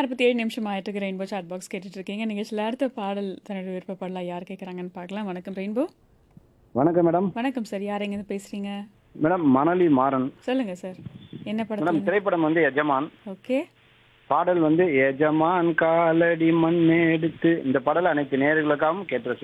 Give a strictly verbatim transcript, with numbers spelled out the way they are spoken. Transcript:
நாற்பத்தி ஏழு நிமிஷம் ஆயிட்டு இருக்கு. ரெயின்போ சாட் பாக்ஸ் கேட்டுட்டு இருக்கீங்க. நிகழ்ச்சியில் அடுத்த பாடல் தன்னோட விருப்ப பாடலாம் யார் கேட்குறாங்கன்னு பார்க்கலாம். வணக்கம் ரெயின்போ. வணக்கம் மேடம். வணக்கம் சார். யார் எங்கேருந்து பேசுறீங்க? மேடம் மணலி மாறன். சொல்லுங்க சார். என்ன மேடம் படத்துல? திரைப்படம் வந்து எஜமான். ஓகே. பாடல் வந்து எஜமான் காலடி மண் எடுத்து. இந்த பாடல் அனைத்து நேயர்களுக்காகவும் கேட்டு